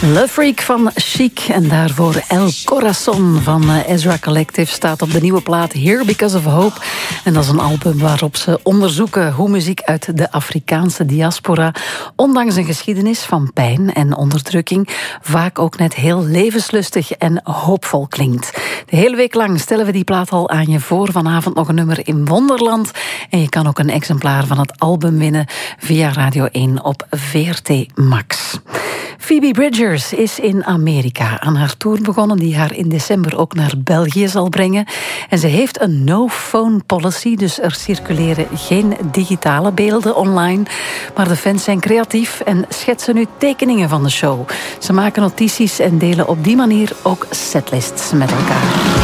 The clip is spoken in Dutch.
Le Freak van Chic en daarvoor El Corazon van Ezra Collective staat op de nieuwe plaat Here Because of Hope. En dat is een album waarop ze onderzoeken hoe muziek uit de Afrikaanse diaspora, ondanks een geschiedenis van pijn en onderdrukking, vaak ook net heel levenslustig en hoopvol klinkt. De hele week lang stellen we die plaat al aan je voor. Vanavond nog een nummer in Wonderland. En je kan ook een exemplaar van het album winnen via Radio 1 op VRT Max. Phoebe Bridgers is in Amerika aan haar tour begonnen, die haar in december ook naar België zal brengen. En ze heeft een no-phone policy, dus er circuleren geen digitale beelden online. Maar de fans zijn creatief en schetsen nu tekeningen van de show. Ze maken notities en delen op die manier ook setlists met elkaar.